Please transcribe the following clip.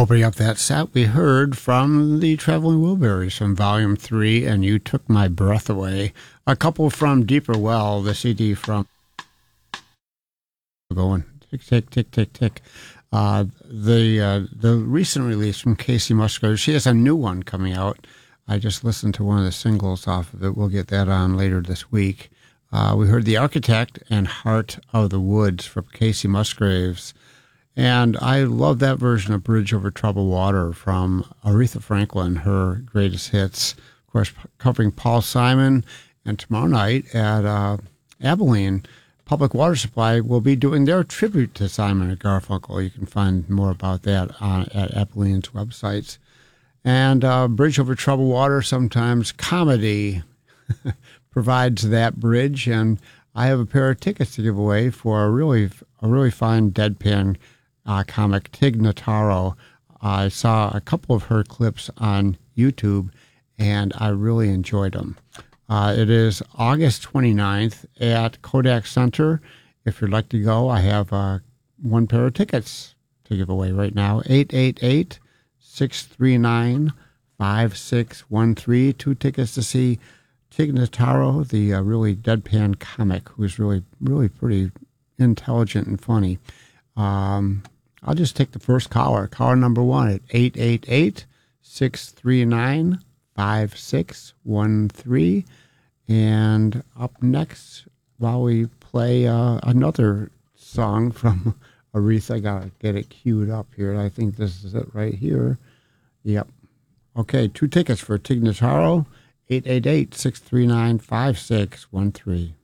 Opening up that set, we heard from the Traveling Wilburys from Volume 3, and You Took My Breath Away. A couple from Deeper Well, the CD going tick, tick, tick, tick, tick. The recent release from Kacey Musgrave, she has a new one coming out. I just listened to one of the singles off of it. We'll get that on later this week. We heard The Architect and Heart of the Woods from Kacey Musgraves. And I love that version of Bridge Over Troubled Water from Aretha Franklin, her greatest hits. Of course, covering Paul Simon. And tomorrow night at Abilene, Public Water Supply will be doing their tribute to Simon and Garfunkel. You can find more about that at Abilene's websites. And Bridge Over Troubled Water, sometimes comedy provides that bridge. And I have a pair of tickets to give away for a really fine deadpan comic, Tig Notaro. I saw a couple of her clips on YouTube, and I really enjoyed them. It is August 29th at Kodak Center. If you'd like to go, I have one pair of tickets to give away right now. 888-639-5613. 2 tickets to see Tig Notaro, the really deadpan comic, who's really, really pretty intelligent and funny. I'll just take the first caller number 1 at 888-639-5613. And up next, while we play another song from Aretha, I got to get it queued up here. I think this is it right here. Yep. Okay, 2 tickets for Tig Notaro, 888-639-5613.